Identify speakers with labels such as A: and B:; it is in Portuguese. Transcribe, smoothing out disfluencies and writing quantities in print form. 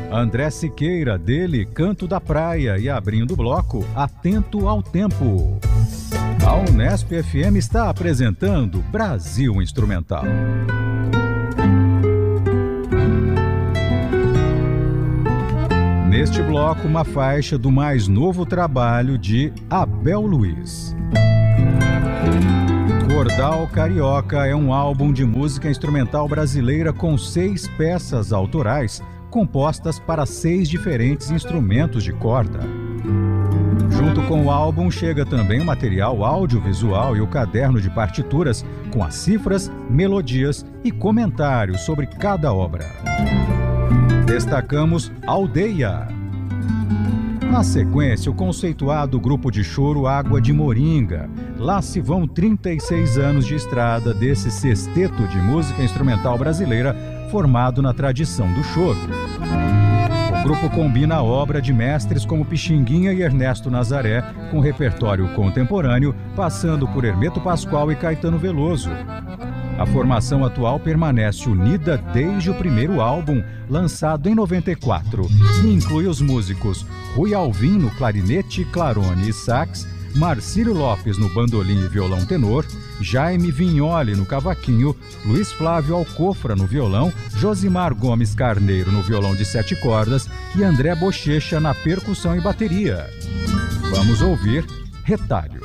A: André Siqueira, dele Canto da Praia, e abrindo o bloco, Atento ao Tempo. A Unesp FM está apresentando Brasil Instrumental. Neste bloco, uma faixa do mais novo trabalho de Abel Luiz. Cordal Carioca é um álbum de música instrumental brasileira com 6 peças autorais compostas para 6 diferentes instrumentos de corda. Junto com o álbum chega também o material audiovisual e o caderno de partituras com as cifras, melodias e comentários sobre cada obra. Destacamos Aldeia. Na sequência, o conceituado grupo de choro Água de Moringa. Lá se vão 36 anos de estrada desse sexteto de música instrumental brasileira formado na tradição do choro. O grupo combina a obra de mestres como Pixinguinha e Ernesto Nazaré com repertório contemporâneo, passando por Hermeto Pascoal e Caetano Veloso. A formação atual permanece unida desde o primeiro álbum, lançado em 94, e inclui os músicos Rui Alvim no clarinete, clarone e sax, Marcílio Lopes no bandolim e violão tenor, Jaime Vignoli no cavaquinho, Luiz Flávio Alcofra no violão, Josimar Gomes Carneiro no violão de 7 cordas e André Bochecha na percussão e bateria. Vamos ouvir Retalho.